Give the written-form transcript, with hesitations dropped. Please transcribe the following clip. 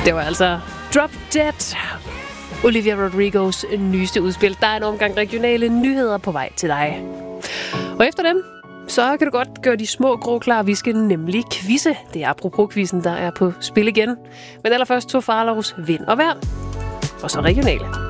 Det var altså Drop Dead, Olivia Rodrigos nyeste udspil. Der er en omgang regionale nyheder på vej til dig. Og efter dem, så kan du godt gøre de små grå klar. Vi skal nemlig quizze. Det er apropos-quizzen, der er på spil igen. Men allerførst Tove Farlows Vind og Vejr. Og så regionale.